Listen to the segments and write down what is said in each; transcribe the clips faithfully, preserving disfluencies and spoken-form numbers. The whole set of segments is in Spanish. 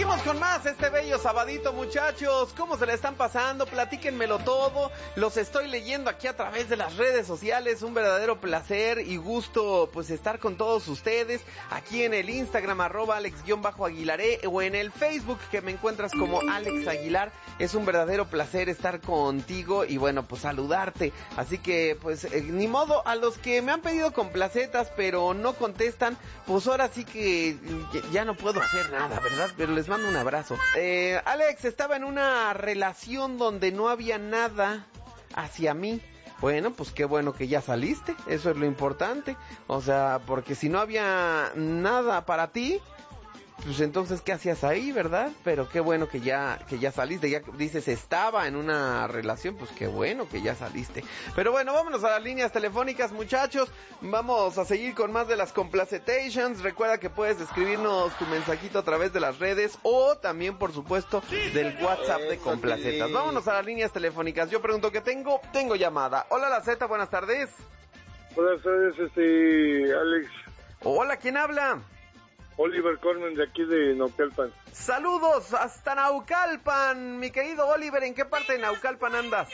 Seguimos con más este bello sabadito, muchachos. ¿Cómo se le están pasando? Platíquenmelo todo. Los estoy leyendo aquí a través de las redes sociales. Un verdadero placer y gusto pues estar con todos ustedes. Aquí en el Instagram, arroba Alex-Aguilaré, o en el Facebook que me encuentras como Alex Aguilar. Es un verdadero placer estar contigo y bueno, pues saludarte. Así que pues eh, ni modo, a los que me han pedido complacetas pero no contestan, pues ahora sí que ya no puedo hacer nada, ¿verdad? Pero les mando un abrazo. Eh, Alex, estaba en una relación donde no había nada hacia mí. Bueno, pues qué bueno que ya saliste, eso es lo importante. O sea, porque si no había nada para ti, pues entonces ¿qué hacías ahí, verdad? Pero qué bueno que ya que ya saliste, ya dices estaba en una relación, pues qué bueno que ya saliste. Pero bueno, vámonos a las líneas telefónicas, muchachos. Vamos a seguir con más de las complacetations. Recuerda que puedes escribirnos tu mensajito a través de las redes o también, por supuesto, del WhatsApp de complacetas. Vámonos a las líneas telefónicas. Yo pregunto que tengo, tengo llamada. Hola, la Z, buenas tardes. Buenas tardes, este, Alex. Hola, ¿quién habla? Oliver Corman, de aquí de Naucalpan. Saludos hasta Naucalpan, mi querido Oliver. ¿En qué parte de Naucalpan andas?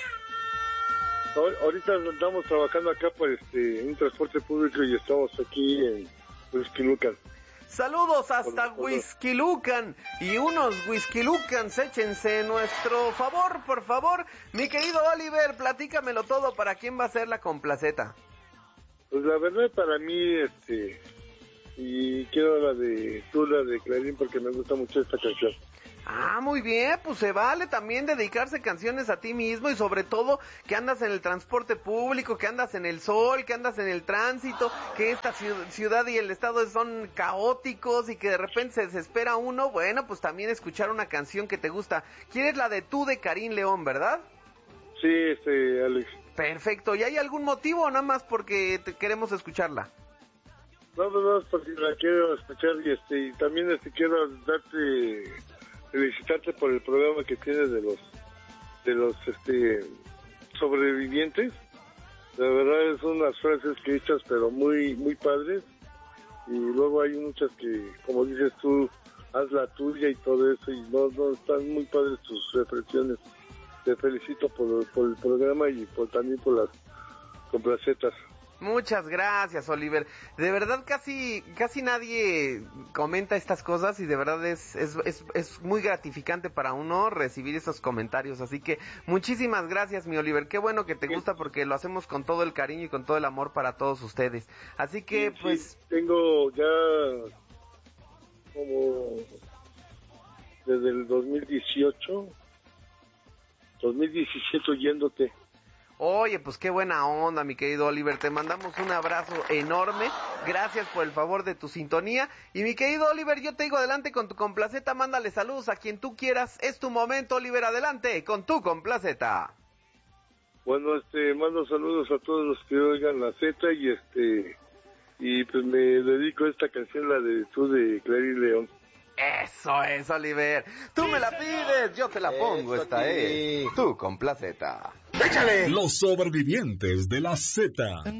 Ahorita estamos trabajando acá por este, un transporte público y estamos aquí en Huixquilucan. Saludos hasta Huixquilucan. Y unos Huixquilucans, échense nuestro favor, por favor. Mi querido Oliver, platícamelo todo. ¿Para quién va a ser la complaceta? Pues la verdad, para mí, este... y quiero la de Tula de Clarín porque me gusta mucho esta canción. Ah, muy bien, pues se vale también dedicarse canciones a ti mismo y sobre todo que andas en el transporte público, que andas en el sol, que andas en el tránsito, que esta ciudad y el estado son caóticos y que de repente se desespera uno. Bueno, pues también escuchar una canción que te gusta. ¿Quieres la de Tú de Karim León, verdad? Sí, este, Alex. Perfecto, ¿y hay algún motivo o nada más porque te queremos escucharla? No, no, no, porque la quiero escuchar y este y también este quiero darte, felicitarte por el programa que tienes de los de los este sobrevivientes. La verdad son unas frases que echas pero muy muy padres y luego hay muchas que, como dices tú, haz la tuya y todo eso y no no están muy padres tus reflexiones. Te felicito por, por el programa y por también por las complacetas. Muchas gracias, Oliver. De verdad casi casi nadie comenta estas cosas y de verdad es, es es es muy gratificante para uno recibir esos comentarios. Así que muchísimas gracias, mi Oliver. Qué bueno que te gusta porque lo hacemos con todo el cariño y con todo el amor para todos ustedes. Así que sí, pues sí, tengo ya como desde el dos mil dieciocho, dos mil diecisiete oyéndote. Oye, pues qué buena onda, mi querido Oliver. Te mandamos un abrazo enorme. Gracias por el favor de tu sintonía. Y mi querido Oliver, yo te digo adelante con tu complaceta. Mándale saludos a quien tú quieras. Es tu momento, Oliver. Adelante con tu complaceta. Bueno, este, mando saludos a todos los que oigan la Z y este, y pues me dedico a esta canción, la de Tú de Clarín León. Eso es, Oliver. Tú me la pides, yo te la pongo. Eso Esta sí. es tu complaceta. ¡Échale! Los sobrevivientes de la Z.